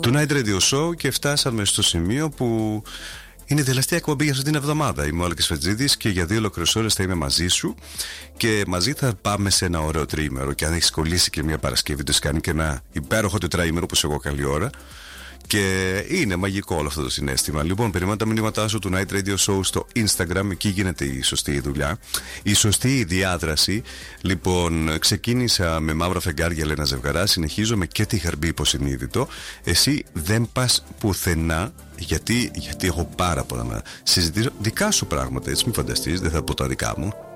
Tonight Radio Show και φτάσαμε στο σημείο που είναι η τελευταία εκπομπή για αυτή την εβδομάδα. Είμαι ο Άλκης Φετζίδης και για 2 ολόκληρες ώρες θα είμαι μαζί σου και μαζί θα πάμε σε ένα ωραίο τριήμερο. Και αν έχεις κολλήσει και μια Παρασκευή, το κάνει και ένα υπέροχο τετραήμερο που σε εγώ καλή ώρα. Και είναι μαγικό όλο αυτό το συναίσθημα. Λοιπόν, περιμένω τα μηνύματά σου του Night Radio Show στο Instagram. Εκεί γίνεται η σωστή δουλειά, η σωστή διάδραση. Λοιπόν, ξεκίνησα με μαύρα φεγγάρια, λέει ένα ζευγαρά. Συνεχίζω με και τη χαρμπή υποσυνείδητο. Εσύ δεν πας πουθενά. Γιατί έχω πάρα πολλά να συζητήσω δικά σου πράγματα. Έτσι, μην φανταστείς, δεν θα πω τα δικά μου.